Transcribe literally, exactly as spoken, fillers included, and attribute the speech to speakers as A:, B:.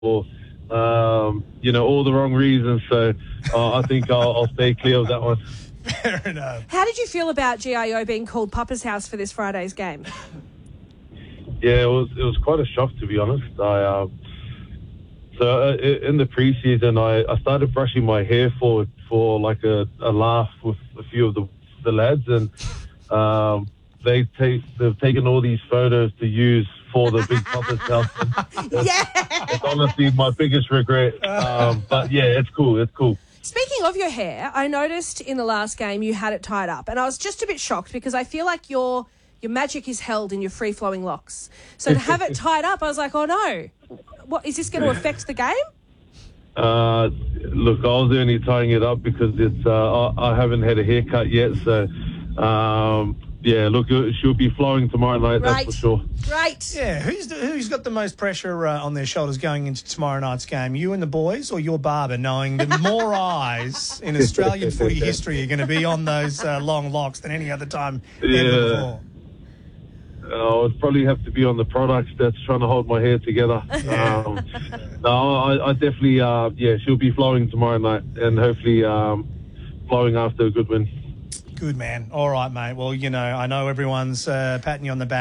A: for, um, you know, all the wrong reasons. So uh, I think I'll, I'll stay clear of that one.
B: Fair enough.
C: How did you feel about G I O being called Papa's House for this Friday's game?
A: Yeah, it was it was quite a shock, to be honest. I uh, so uh, in the preseason, I, I started brushing my hair for for like a, a laugh with a few of the the lads, and um, they take they've taken all these photos to use for the big Papa's House.
C: Yeah.
A: It's honestly my biggest regret. Um, but yeah, it's cool. It's cool.
C: Speaking of your hair, I noticed in the last game you had it tied up, and I was just a bit shocked because I feel like your your magic is held in your free-flowing locks. So to have it tied up, I was like, oh no, what is this going to affect the game?
A: Uh, look, I was only tying it up because it's uh, I, I haven't had a haircut yet, so um, yeah. Look, she'll be flowing tomorrow night,
C: Right.
A: that's for sure.
C: Great.
B: Yeah, who's the, who's got the most pressure uh, on their shoulders going into tomorrow night's game? You and the boys, or your barber, knowing that more eyes in Australian footy history are going to be on those uh, long locks than any other time
A: Yeah.
B: ever before?
A: Uh, I would probably have to be on the products that's trying to hold my hair together. Um, no, I, I definitely, uh, yeah, she'll be flowing tomorrow night, and hopefully um, flowing after a good win.
B: Good man. All right, mate. Well, you know, I know everyone's uh, patting you on the back.